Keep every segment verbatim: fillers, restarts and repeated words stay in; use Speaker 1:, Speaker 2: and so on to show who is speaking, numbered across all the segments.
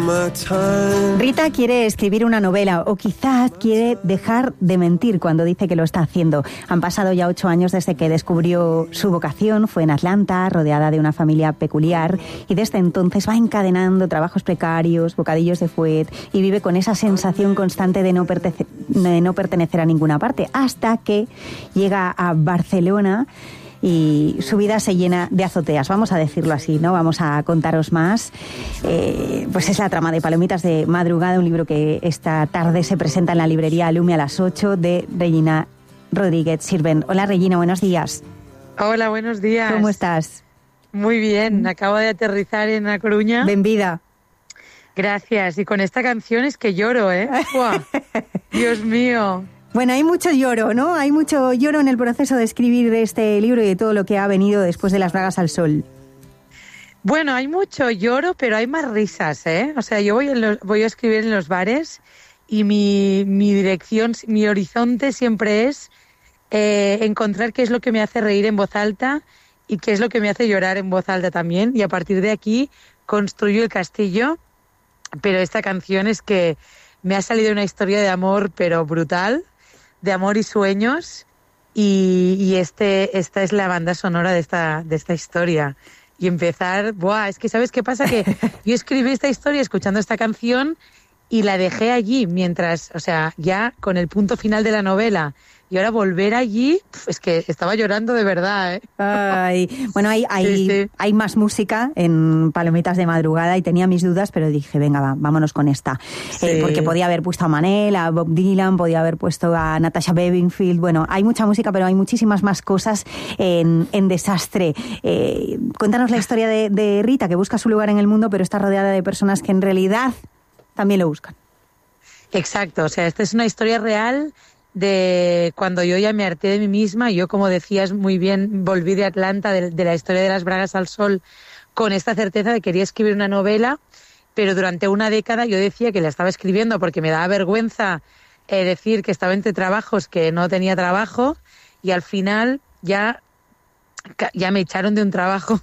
Speaker 1: Rita quiere escribir una novela o quizás quiere dejar de mentir cuando dice que lo está haciendo. Han pasado ya ocho años desde que descubrió su vocación, fue en Atlanta, rodeada de una familia peculiar y desde entonces va encadenando trabajos precarios, bocadillos de fuet y vive con esa sensación constante de no, pertece- de no pertenecer a ninguna parte hasta que llega a Barcelona y su vida se llena de azoteas, vamos a decirlo así, ¿no? Vamos a contaros más. Eh, pues es la trama de Palomitas de Madrugada, un libro que esta tarde se presenta en la librería Lume a las ocho, de Regina Rodríguez Sirvent. Hola Regina, buenos días.
Speaker 2: Hola, buenos días.
Speaker 1: ¿Cómo estás?
Speaker 2: Muy bien, acabo de aterrizar en A Coruña.
Speaker 1: Bienvenida.
Speaker 2: Gracias, y con esta canción es que lloro, ¿eh? ¡Buah! Dios mío.
Speaker 1: Bueno, hay mucho lloro, ¿no? Hay mucho lloro en el proceso de escribir este libro y de todo lo que ha venido después de Las bragas al sol.
Speaker 2: Bueno, hay mucho lloro, pero hay más risas, ¿eh? O sea, yo voy, en los, voy a escribir en los bares y mi, mi dirección, mi horizonte siempre es eh, encontrar qué es lo que me hace reír en voz alta y qué es lo que me hace llorar en voz alta también. Y a partir de aquí construyo el castillo, pero esta canción es que me ha salido una historia de amor, pero brutal, de amor y sueños, y, y este esta es la banda sonora de esta de esta historia. Y empezar, buah, es que ¿sabes qué pasa? Que yo escribí esta historia escuchando esta canción y la dejé allí mientras, o sea, ya con el punto final de la novela. Y ahora volver allí, es que estaba llorando de verdad, ¿eh?
Speaker 1: Ay, bueno, hay, hay,
Speaker 2: sí, sí.
Speaker 1: hay más música en Palomitas de Madrugada y tenía mis dudas, pero dije, venga, va, vámonos con esta.
Speaker 2: Sí.
Speaker 1: Eh, porque podía haber puesto a Manel, a Bob Dylan, podía haber puesto a Natasha Bedingfield. Bueno, hay mucha música, pero hay muchísimas más cosas en, en Desastre. Eh, cuéntanos la historia de, de Rita, que busca su lugar en el mundo, pero está rodeada de personas que en realidad también lo buscan.
Speaker 2: Exacto, o sea, esta es una historia real de cuando yo ya me harté de mí misma. Yo, como decías muy bien, volví de Atlanta, de, de la historia de Las bragas al sol, con esta certeza de que quería escribir una novela, pero durante una década yo decía que la estaba escribiendo porque me daba vergüenza eh, decir que estaba entre trabajos, que no tenía trabajo, y al final ya, ya me echaron de un trabajo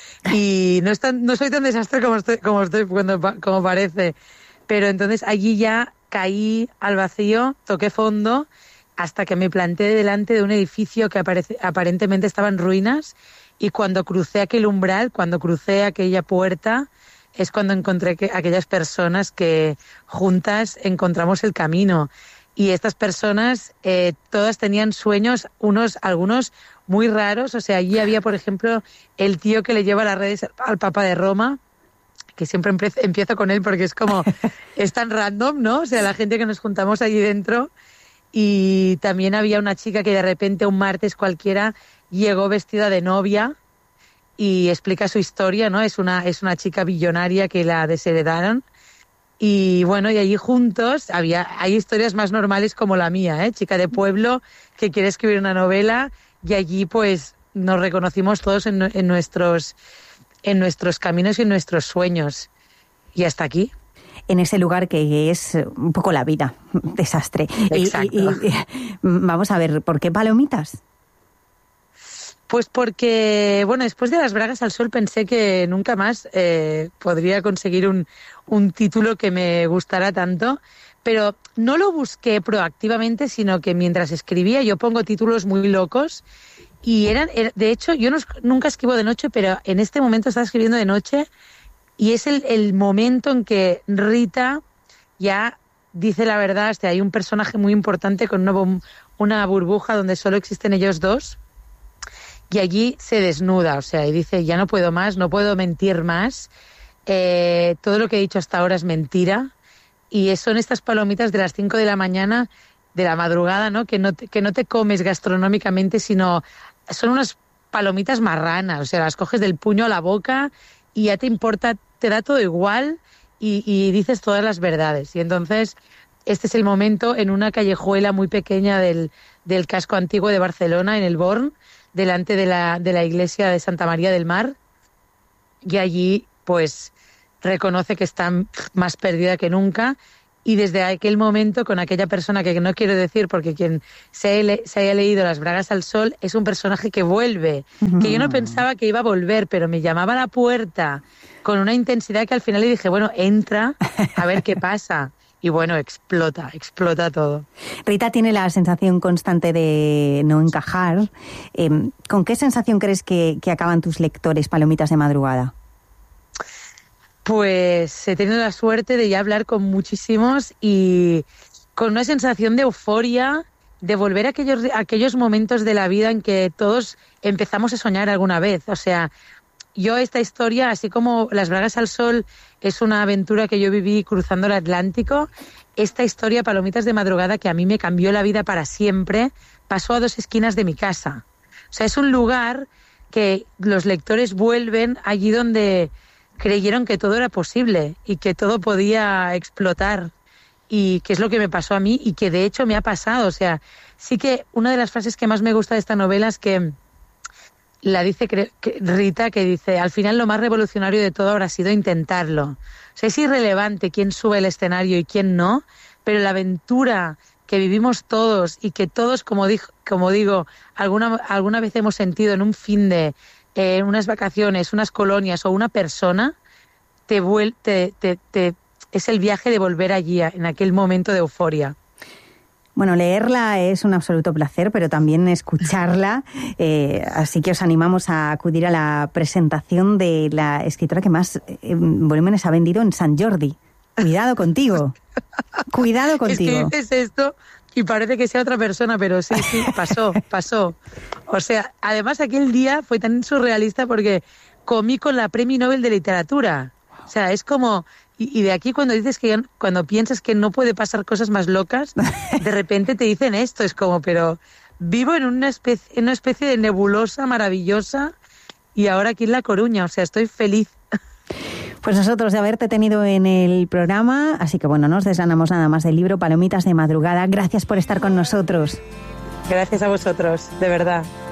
Speaker 2: y no, es tan, no soy tan desastre como estoy, como, estoy cuando, como parece, pero entonces allí ya caí al vacío, toqué fondo, hasta que me planté delante de un edificio que aparece, aparentemente estaba en ruinas, y cuando crucé aquel umbral, cuando crucé aquella puerta, es cuando encontré que aquellas personas que juntas encontramos el camino. Y estas personas, eh, todas tenían sueños, unos, algunos muy raros. O sea, allí había, por ejemplo, el tío que le lleva las redes al Papa de Roma, que siempre empiezo con él porque es como, es tan random, ¿no? O sea, la gente que nos juntamos allí dentro. Y también había una chica que de repente un martes cualquiera llegó vestida de novia y explica su historia, ¿no? Es una, es una chica billonaria que la desheredaron. Y bueno, y allí juntos había, hay historias más normales como la mía, ¿eh? Chica de pueblo que quiere escribir una novela, y allí pues nos reconocimos todos en, en nuestros... en nuestros caminos y en nuestros sueños. Y hasta aquí.
Speaker 1: En ese lugar que es un poco la vida, desastre.
Speaker 2: Exacto.
Speaker 1: Y, y, y, vamos a ver, ¿por qué Palomitas?
Speaker 2: Pues porque, bueno, después de Las bragas al sol pensé que nunca más eh, podría conseguir un, un título que me gustara tanto, pero no lo busqué proactivamente, sino que mientras escribía yo pongo títulos muy locos. Y eran, de hecho, yo no, nunca escribo de noche, pero en este momento estaba escribiendo de noche, y es el, el momento en que Rita ya dice la verdad. O sea, hay un personaje muy importante con una, una burbuja donde solo existen ellos dos, y allí se desnuda, o sea, y dice, ya no puedo más, no puedo mentir más, eh, todo lo que he dicho hasta ahora es mentira. Y son estas palomitas de las cinco de la mañana, de la madrugada, ¿no? Que no te, que no te comes gastronómicamente, sino son unas palomitas marranas. O sea, las coges del puño a la boca y ya te importa, te da todo igual, y, y dices todas las verdades. Y entonces este es el momento en una callejuela muy pequeña del, del casco antiguo de Barcelona, en el Born, delante de la, de la iglesia de Santa María del Mar. Y allí pues reconoce que está más perdida que nunca. Y desde aquel momento, con aquella persona que no quiero decir, porque quien se haya, le- se haya leído Las bragas al sol, es un personaje que vuelve, que yo no pensaba que iba a volver, pero me llamaba a la puerta con una intensidad que al final le dije, bueno, entra a ver qué pasa. Y bueno, explota, explota todo.
Speaker 1: Rita tiene la sensación constante de no encajar. Eh, ¿Con qué sensación crees que, que acaban tus lectores, Palomitas de madrugada?
Speaker 2: Pues he tenido la suerte de ya hablar con muchísimos y con una sensación de euforia, de volver a aquellos, a aquellos momentos de la vida en que todos empezamos a soñar alguna vez. O sea, yo esta historia, así como Las bragas al sol es una aventura que yo viví cruzando el Atlántico, esta historia, Palomitas de madrugada, que a mí me cambió la vida para siempre, pasó a dos esquinas de mi casa. O sea, es un lugar que los lectores vuelven allí donde creyeron que todo era posible y que todo podía explotar, y que es lo que me pasó a mí y que de hecho me ha pasado. O sea, sí que una de las frases que más me gusta de esta novela es que la dice cre- que Rita, que dice, al final lo más revolucionario de todo habrá sido intentarlo. O sea, es irrelevante quién sube al escenario y quién no, pero la aventura que vivimos todos y que todos, como, dijo, como digo, alguna, alguna vez hemos sentido en un fin de eh, unas vacaciones, unas colonias o una persona, te, vuel- te, te, te es el viaje de volver allí, en aquel momento de euforia.
Speaker 1: Bueno, leerla es un absoluto placer, pero también escucharla. Eh, así que os animamos a acudir a la presentación de la escritora que más eh, volúmenes ha vendido en San Jordi. Cuidado contigo. Cuidado contigo.
Speaker 2: Es que dices esto y parece que sea otra persona, pero sí, sí, pasó, pasó. O sea, además aquel día fue tan surrealista porque comí con la Premio Nobel de Literatura. O sea, es como... Y, y de aquí cuando dices que cuando piensas que no puede pasar cosas más locas, de repente te dicen esto. Es como, pero vivo en una especie, en una especie de nebulosa maravillosa y ahora aquí en La Coruña. O sea, estoy feliz.
Speaker 1: Pues nosotros de haberte tenido en el programa, así que bueno, no os desganamos nada más del libro Palomitas de madrugada. Gracias por estar con nosotros.
Speaker 2: Gracias a vosotros, de verdad.